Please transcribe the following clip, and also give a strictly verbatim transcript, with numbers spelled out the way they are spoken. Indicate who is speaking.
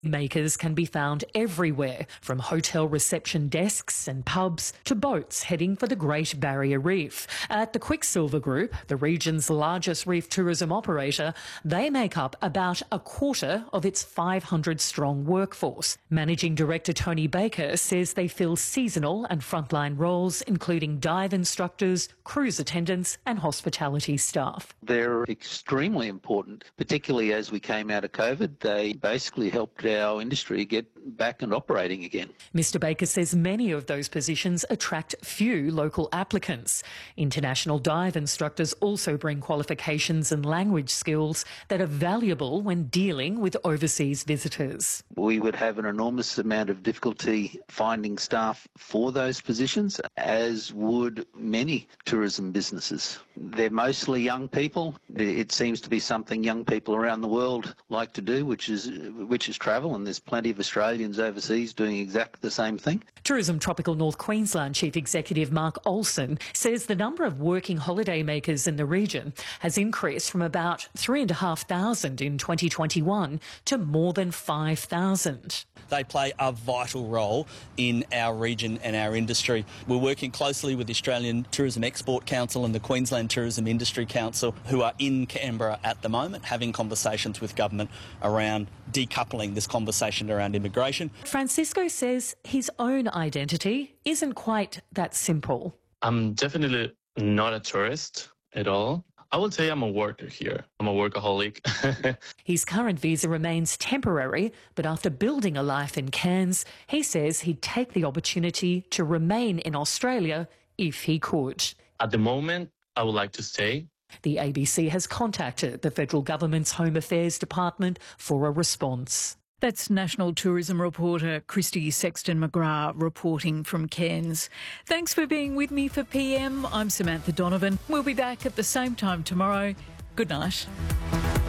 Speaker 1: Makers can be found everywhere, from hotel reception desks and pubs to boats heading for the Great Barrier Reef. At the Quicksilver Group, the region's largest reef tourism operator, they make up about a quarter of its five hundred strong workforce. Managing Director Tony Baker says they fill seasonal and frontline roles, including dive instructors, cruise attendants and hospitality staff.
Speaker 2: They're extremely important, particularly as we came out of COVID. They basically helped our industry get back and operating again.
Speaker 1: Mister Baker says many of those positions attract few local applicants. International dive instructors also bring qualifications and language skills that are valuable when dealing with overseas visitors.
Speaker 2: We would have an enormous amount of difficulty finding staff for those positions, as would many tourism businesses. They're mostly young people. It seems to be something young people around the world like to do, which is which is travel. And there's plenty of Australians overseas doing exactly the same thing.
Speaker 1: Tourism Tropical North Queensland Chief Executive Mark Olsen says the number of working holiday makers in the region has increased from about three thousand five hundred in twenty twenty-one to more than five thousand.
Speaker 3: They play a vital role in our region and our industry. We're working closely with the Australian Tourism Export Council and the Queensland Tourism Industry Council, who are in Canberra at the moment, having conversations with government around decoupling this conversation around immigration.
Speaker 1: Francisco says his own identity isn't quite that simple.
Speaker 4: I'm definitely not a tourist at all. I would say I'm a worker here. I'm a workaholic.
Speaker 1: His current visa remains temporary, but after building a life in Cairns, he says he'd take the opportunity to remain in Australia if he could.
Speaker 4: At the moment, I would like to stay.
Speaker 1: The A B C has contacted the federal government's Home Affairs Department for a response.
Speaker 5: That's National Tourism reporter Christy Sexton-McGrath reporting from Cairns. Thanks for being with me for P M. I'm Samantha Donovan. We'll be back at the same time tomorrow. Good night.